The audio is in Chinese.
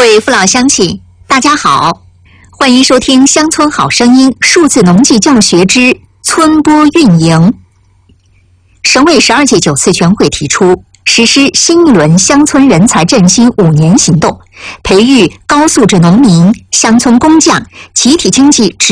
位父老乡亲，大家好，欢迎收听《乡村好声音》数字农技教学之村播运营。省委12届9次全会提出，实施新一轮乡村人才振兴5年行动，培育高素质农民、乡村工匠、集体经济